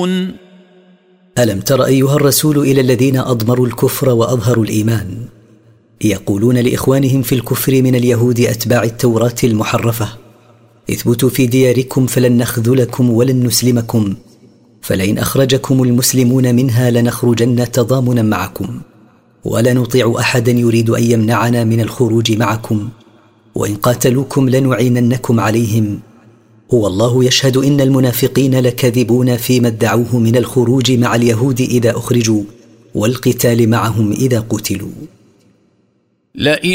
ألم تر أيها الرسول إلى الذين أضمروا الكفر وأظهروا الإيمان يقولون لإخوانهم في الكفر من اليهود أتباع التوراة المحرفة: اثبتوا في دياركم فلن نخذلكم ولن نسلمكم، فلئن أخرجكم المسلمون منها لنخرجن تضامنا معكم، ولا نطيع أحدا يريد أن يمنعنا من الخروج معكم، وإن قاتلوكم لنعيننكم عليهم، هو الله يشهد إن المنافقين لكاذبون فيما ادعوه من الخروج مع اليهود إذا أخرجوا والقتال معهم إذا قتلوا.